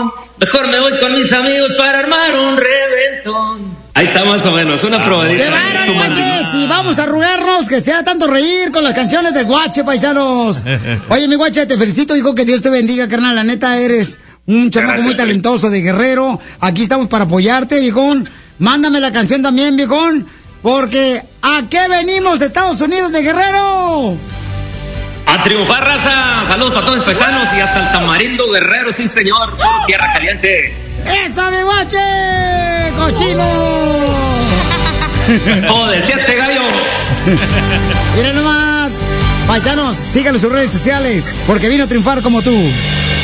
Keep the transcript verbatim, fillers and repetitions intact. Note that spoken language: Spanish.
viejón. Mejor me voy con mis amigos para armar un reventón. Ahí está más o menos, una probadita. ¡Qué bárbaro, guaches! Y vamos a arrugarnos que sea tanto reír con las canciones del guache, paisanos. Oye, mi guache, te felicito, hijo, que Dios te bendiga, carnal. La neta, eres un chamaco muy talentoso de Guerrero. Aquí estamos para apoyarte, viejón. Mándame la canción también, viejón. Porque, ¿a qué venimos, Estados Unidos de Guerrero? A triunfar, raza. Saludos para todos mis paisanos y hasta el Tamarindo Guerrero, sí, señor. Por tierra caliente. ¡Esa, mi guache! ¡Cochino! ¡Joder, siete gallo! Miren nomás. Paisanos, síganle sus redes sociales, porque vino a triunfar como tú.